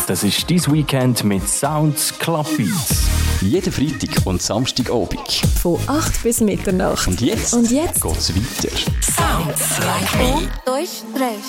Das ist «Dein Weekend» mit Sounds Club Beats. Jeden Freitag und Samstagabend. Von 8 bis Mitternacht. Und jetzt geht's weiter. Sounds like me. 1, 2, 3.